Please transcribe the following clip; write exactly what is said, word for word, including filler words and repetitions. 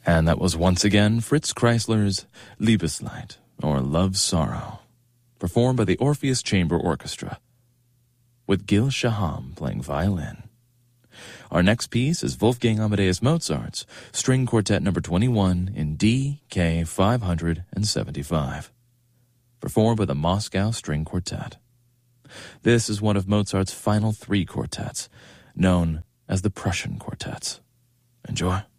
And that was once again Fritz Kreisler's Liebeslied, or Love Sorrow, performed by the Orpheus Chamber Orchestra, with Gil Shaham playing violin. Our next piece is Wolfgang Amadeus Mozart's String Quartet number twenty-one in D K five seventy-five, performed by the Moscow String Quartet. This is one of Mozart's final three quartets, known as the Prussian Quartets. Enjoy.